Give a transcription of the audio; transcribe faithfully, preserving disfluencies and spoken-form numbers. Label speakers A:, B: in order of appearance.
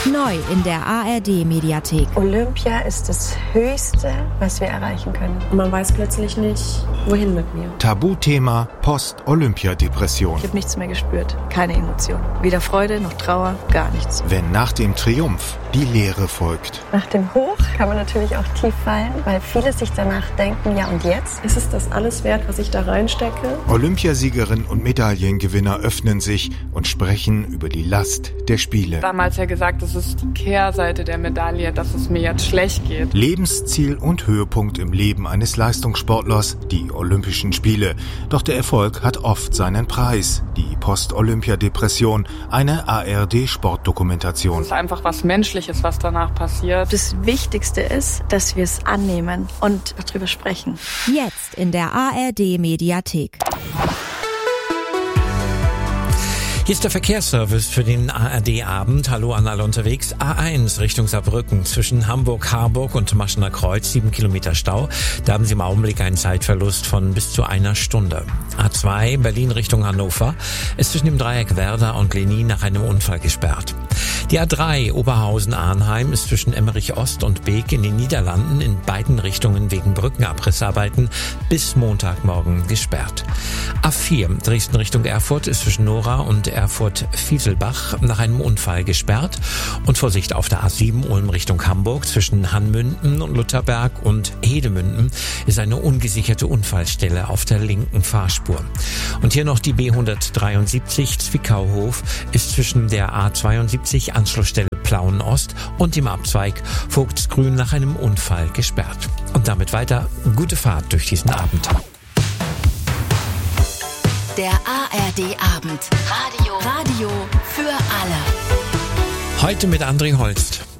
A: Neu in der A R D-Mediathek.
B: Olympia ist das Höchste, was wir erreichen können.
C: Und man weiß plötzlich nicht, wohin mit mir.
D: Tabuthema Post-Olympia-Depression.
B: Ich habe nichts mehr gespürt, keine Emotion. Weder Freude noch Trauer, gar nichts.
D: Wenn nach dem Triumph die Leere folgt.
B: Nach dem Hoch kann man natürlich auch tief fallen, weil viele sich danach denken, ja und jetzt?
C: Ist es das alles wert, was ich da reinstecke?
D: Olympiasiegerin und Medaillengewinner öffnen sich und sprechen über die Last der Spiele.
E: Damals ja gesagt, das ist die Kehrseite der Medaille, dass es mir jetzt schlecht geht.
D: Lebensziel und Höhepunkt im Leben eines Leistungssportlers, die Olympischen Spiele. Doch der Erfolg hat oft seinen Preis. Die Post-Olympia-Depression, eine A R D-Sportdokumentation.
E: Es ist einfach was Menschliches, was danach passiert.
B: Das Wichtigste ist, dass wir es annehmen und darüber sprechen.
A: Jetzt in der A R D-Mediathek.
F: Hier ist der Verkehrsservice für den A R D-Abend. Hallo an alle unterwegs. A eins Richtung Saarbrücken zwischen Hamburg-Harburg und Maschener Kreuz, sieben Kilometer Stau. Da haben Sie im Augenblick einen Zeitverlust von bis zu einer Stunde. A zwei Berlin Richtung Hannover ist zwischen dem Dreieck Werder und Lenin nach einem Unfall gesperrt. Die A drei Oberhausen-Arnheim ist zwischen Emmerich-Ost und Beek in den Niederlanden in beiden Richtungen wegen Brückenabrissarbeiten bis Montagmorgen gesperrt. A vier Dresden Richtung Erfurt ist zwischen Nora und Erfurt-Fieselbach nach einem Unfall gesperrt. Und Vorsicht auf der A sieben Ulm Richtung Hamburg zwischen Hannmünden und Lutherberg und Hedemünden ist eine ungesicherte Unfallstelle auf der linken Fahrspur. Und hier noch die B hundertdreiundsiebzig Zwickauhof ist zwischen der A zweiundsiebzig Anschlussstelle Plauen Ost und dem Abzweig Vogtsgrün nach einem Unfall gesperrt. Und damit weiter gute Fahrt durch diesen Abend.
A: Der A R D-Abend. Radio. Radio für alle.
F: Heute mit André Holst.